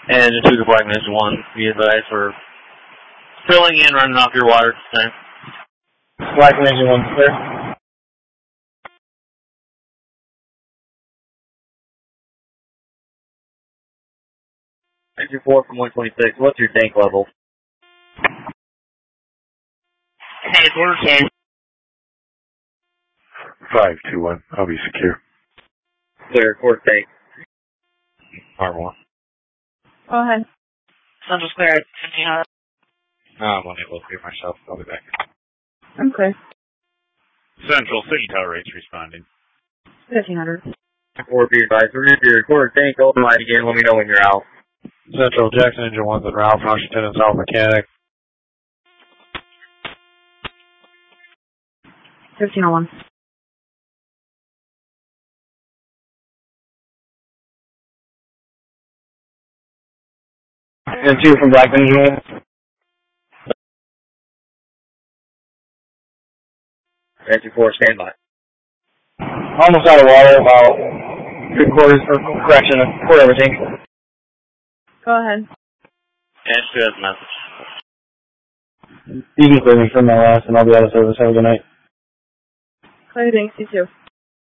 Engine 2 to Black Ninja 1, be advised for filling and running off your water at the time. Black Ninja 1 clear. Engine 4 from 126, what's your tank level? Hey, quarter 10. 521, I'll be secure. Clear, quarter tank. R1. Go ahead. Central clear at 1500. I'm unable to hear myself. I'll be back. Okay. Central, City Tower rates responding. 1500. 4 be advised, if your quarter tank open line again, let me know when you're out. Central, Jackson Engine 1's at Ralph, Washington, and South Mechanic. 1501. And 2 from Black Ninja 1. Engine 4, standby. Almost out of water, about 3/4, or correction, a quarter of a tank. Go ahead. Engine 2 has a message. You can clear me from my last, and I'll be out of service. Have a good night. Clear, thanks, you too.